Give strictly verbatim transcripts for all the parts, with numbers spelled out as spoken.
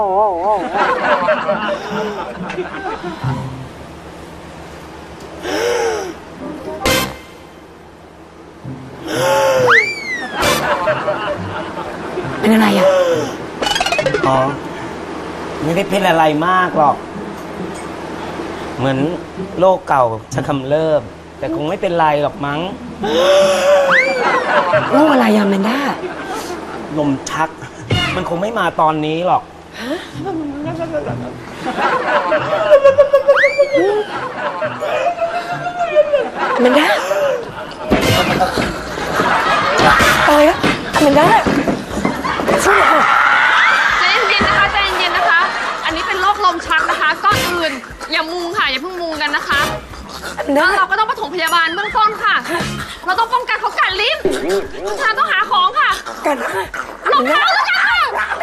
เป็นอะไรอ่ะอ๋อไม่ได้เป็นอะไรมากหรอกเหมือนโรคเก่าจะกำเริบแต่คงไม่เป็นไรหรอกมั้งโรคอะไรอะแมนด้าลมชักมันคงไม่มาตอนนี้หรอกแมนด้าอะไรอะแมนด้าช่วยหน่อยใจเย็นๆนะคะใจเย็นๆนะคะอันนี้เป็นโรคลมชักนะคะก่อนอื่นอย่ามุงค่ะอย่าเพิ่งมุงกันนะคะแล้วเราก็ต้องปฐมพยาบาลเบื้องต้นค่ะเราต้องป้องกันเขากัดลิ้นทุกทางต้องหาของค่ะกันรองเท้าแล้วกันค่ะ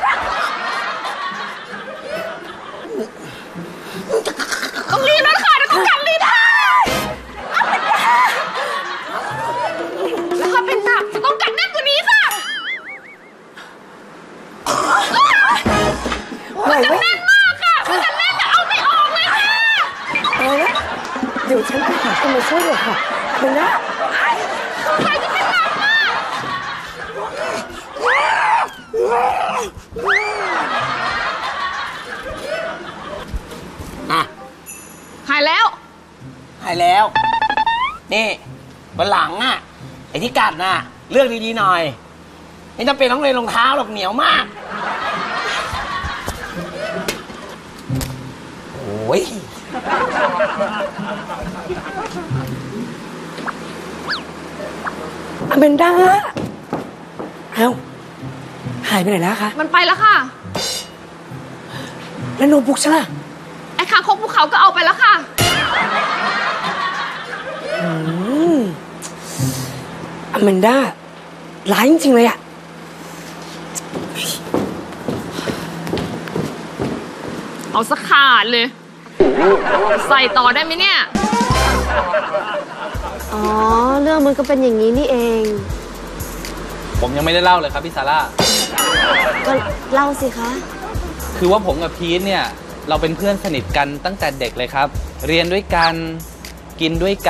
ต้องรีบแล้วค่ะเดี๋ยวเขากัดลิ้นได้แล้วถ้าเป็นหนักจะต้องกัดแน่นกว่านี้ค่ะมันจะแน่นมากค่ะมันจะแน่นแต่เอาไม่ออกเลยค่ะเอาละเดี๋ยวฉันไปหาคนมาช่วยเลยค่ะแมนด้าใครจะเป็นหนักมากอ่ะหายแล้วหายแล้วนี่วันหลังอ่ะไอ้ที่กัดน่ะเลือกดีๆหน่อยไม่จำเป็นต้องเลยรองเท้าหรอกเหนียวมากโอ้ยแมนด้าเอ้าหายไปไหนแล้วคะมันไปแล้วค่ะแล้วโน้ตบุ๊กฉันล่ะไอ้คางคกภูเขาก็เอาไปแล้วค่ะอืมแมนด้าร้ายจริงๆเลยอะเอาสักขาดเลยใส่ต่อได้ไหมเนี่ยอ๋อเรื่องมันก็เป็นอย่างนี้นี่เองผมยังไม่ได้เล่าเลยครับพี่ซาร่าก็เล่าสิคะคือว่าผมกับพีทเนี่ยเราเป็นเพื่อนสนิทกันตั้งแต่เด็กเลยครับเรียนด้วยกันกินด้วยกัน